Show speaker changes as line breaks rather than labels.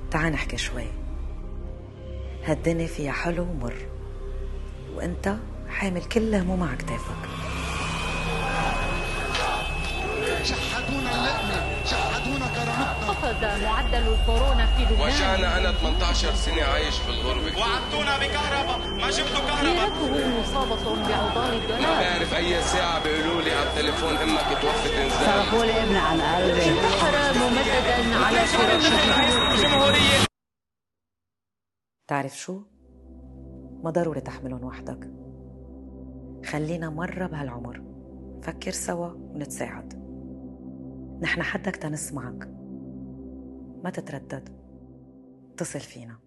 تعال نحكي شوي. هالدنيا فيها حلو ومر، وانت حامل كل هموم على كتافك.
شحدونا اللقمة، شحدونا كرامتنا.
خفض معدل الكورونا في لبنان.
وجعنا أنا 18 سنة عايش في الغربة.
وعدتونا بكهرباء، ما جبتوا كهرباء.
سيارته مصابة بعضال الدولار.
ما بعرف أي ساعة بيقولوا لي على التليفون إمك توفت إنزال.
صرفوا لي ابن عن قلبي.
انتحر ممددا على فراشه.
تعرف شو؟ ما ضروري تحملهم وحدك. خلينا مرة بهالعمر فكر سوا ونتساعد. نحن حدك تنسمعك، ما تتردد، اتصل فينا.